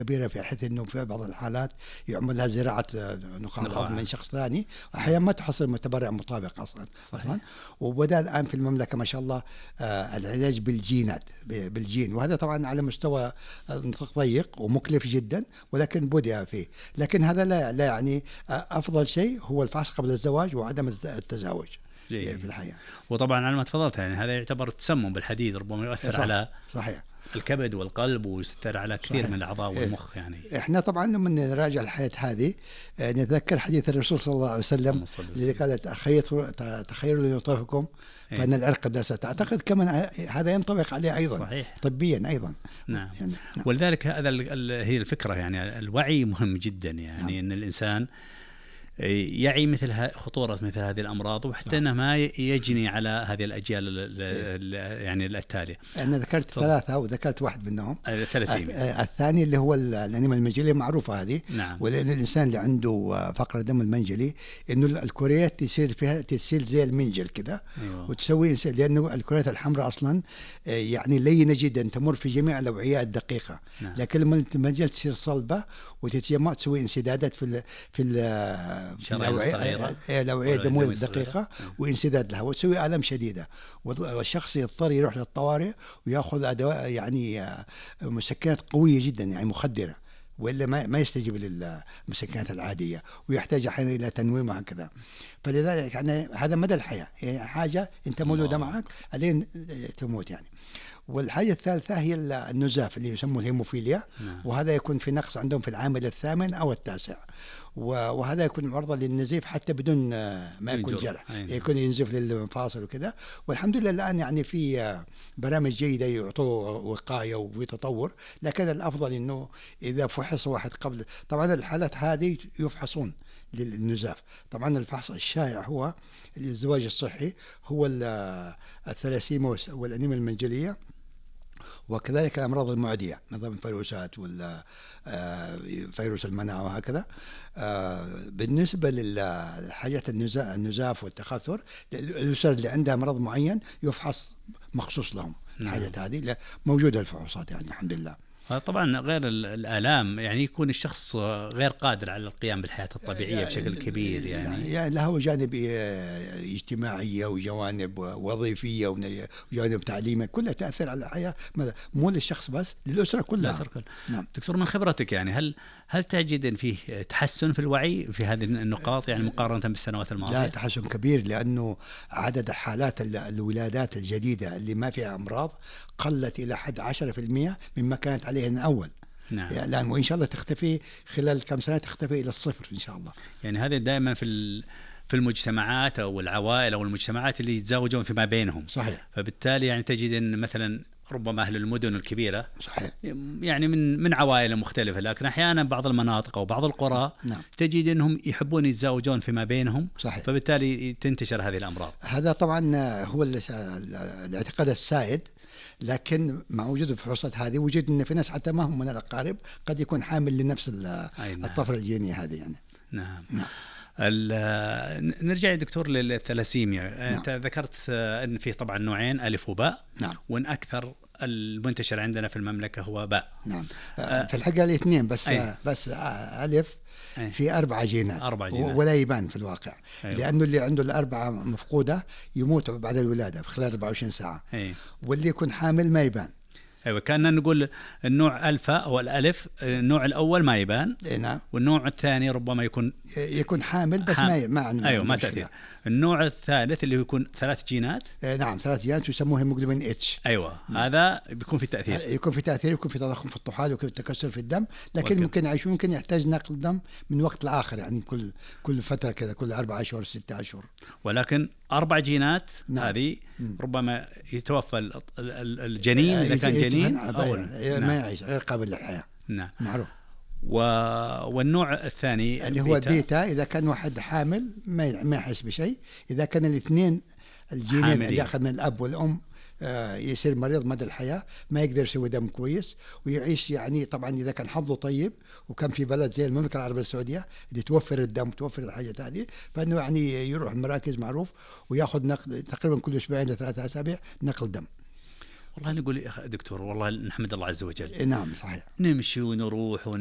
كبيرة، في حيث أنه في بعض الحالات يعمل لها زراعة نخاع العظم من شخص ثاني، أحيانا ما تحصل متبرع مطابق أصلا. وبدأ الآن في المملكة ما شاء الله العلاج بالجينات، بالجين، وهذا طبعا على مستوى ضيق ومكلف جدا، ولكن بدأ فيه. لكن هذا لا يعني أفضل شيء هو الفحص قبل الزواج وعدم التزاوج في الحياة. وطبعا على ما تفضلت يعني هذا يعتبر تسمم بالحديد، ربما يؤثر على صحيح الكبد والقلب ويستر على كثير من الأعضاء والمخ. يعني احنا طبعا لما نراجع الحياة هذه نتذكر حديث الرسول صلى الله عليه وسلم الذي قال تخيروا لنطفكم فإن العرق دست. أعتقد كمان هذا ينطبق عليه أيضا. صحيح. طبيا أيضا. نعم. ولذلك هذا هي الفكرة، يعني الوعي مهم جدا، يعني أن الإنسان يعي مثل خطورة مثل هذه الأمراض، وحتى أنه ما يجني على هذه الأجيال يعني التالية. أنا ذكرت ثلاثة وذكرت واحد منهم، الثلاثيميا. الثاني اللي هو الأنيميا المنجلية، معروفة هذه. نعم. والإنسان اللي عنده فقر الدم المنجلي إنه الكريات تصير فيها تسيل زي المنجل كده. أيوة. وتسوي، لأنه الكريات الحمراء أصلا يعني لينة جدا، تمر في جميع الأوعية الدقيقة. نعم. لكن لما المنجل تصير صلبة وتتجمع تسوي انسدادات في الأوعية الدموية الدقيقة وانسداد لها، وتسوي آلام شديدة، والشخص يضطر يروح للطوارئ ويأخذ أدواء يعني مسكنات قوية جدا، يعني مخدرة، وإلا ما يستجيب للمسكنات العادية، ويحتاج أحيانا إلى تنويم وهكذا. فلذلك يعني هذا مدى الحياة، يعني حاجة أنت مولودة معك ألين تموت يعني. والحاجة الثالثة هي النزاف اللي يسموه الهيموفيليا. وهذا يكون في نقص عندهم في العامل الثامن أو التاسع، وهذا يكون عرضة للنزيف حتى بدون ما يكون جرح، يكون ينزف للمفاصل وكذا. والحمد لله الآن يعني في برامج جيدة يعطوا وقاية وتطور، لكن الأفضل إنه إذا فحص واحد قبل، طبعا الحالات هذه يفحصون للنزاف. طبعا الفحص الشائع هو الزواج الصحي، هو الثلاسيميا والأنيميا المنجلية، وكذلك الأمراض المعدية، نظام الفيروسات فيروس المناعة وهكذا. بالنسبة للحاجات النزاف والتخثر، الأسر اللي عندها مرض معين يفحص مخصوص لهم. الحاجات هذه موجودة الفحوصات يعني الحمد لله. طبعا غير الآلام، يعني يكون الشخص غير قادر على القيام بالحياة الطبيعية بشكل كبير، يعني له جانب اجتماعية وجوانب وظيفية وجوانب تعليمية، كلها تأثر على الحياة، مو للشخص بس، للأسرة كلها. نعم. دكتور، من خبرتك يعني هل تجد أن فيه تحسن في الوعي في هذه النقاط يعني مقارنة بالسنوات الماضية؟ لا، تحسن كبير، لأنه عدد حالات الولادات الجديدة اللي ما فيها أمراض قلت إلى حد 10% مما كانت عليه من أول. نعم. يعني وإن شاء الله تختفي خلال كم سنة، تختفي إلى الصفر إن شاء الله. يعني هذا دائما في المجتمعات أو العوائل أو المجتمعات اللي يتزوجون فيما بينهم. صحيح. فبالتالي يعني تجد أن مثلا ربما أهل المدن الكبيرة، صحيح، يعني من عوائل مختلفة، لكن أحيانا بعض المناطق أو بعض القرى نعم. تجد أنهم يحبون يتزوجون فيما بينهم. صحيح. فبالتالي تنتشر هذه الأمراض. هذا طبعا هو الاعتقاد السائد، لكن مع وجود الفحوصات هذه وجد أن في ناس حتى ما هم من الأقارب قد يكون حامل لنفس الطفرة الجينية هذه يعني. نعم. نرجع يا دكتور للثلاسيميا. نعم. أنت ذكرت أن فيه طبعا نوعين، ألف وباء. نعم. وأن أكثر المنتشر عندنا في المملكة هو باء. نعم. في الحقيقة الاثنين بس ألف في 4 جينات ولا يبان في الواقع. لأنه اللي عنده الأربعة مفقودة يموت بعد الولادة في خلال 24 ساعة. واللي يكون حامل ما يبان. أيوة، كان نقول النوع ألفا أو الألف، النوع الأول ما يبان. نعم. والنوع الثاني ربما يكون حامل بس ما عنده. أيوة، ما تأثير. النوع الثالث اللي يكون 3 جينات. نعم، 3 جينات يسموه هيموجلوبين اتش. أيوة. نعم. هذا بيكون في تأثير. يكون في تضخم في الطحال، ويكون تكسر في الدم، لكن ممكن يعيش، ممكن يحتاج نقل دم من وقت لآخر، يعني كل فترة كذا، كل 4 أشهر 6 أشهر. ولكن 4 جينات. نعم. هذه ربما يتوفى الجنين إذا كان جنين أو ما يعيش، غير قابل للحياة. نعم. معروف. والنوع الثاني اللي هو بيتا، إذا كان واحد حامل ما يحس بشيء. إذا كان الاثنين الجينين اللي أخذ من الأب والأم يصير مريض مدى الحياة، ما يقدر يسوي دم كويس ويعيش. يعني طبعا إذا كان حظه طيب وكان في بلد زي المملكة العربية السعودية اللي توفر الدم، توفر الحاجات هذه، فإنه يعني يروح المراكز معروف ويأخذ نقل تقريبا كل 2 إلى 3 أسابيع نقل دم. والله نقول يا دكتور والله نحمد الله عز وجل. نعم صحيح. نمشي ونروح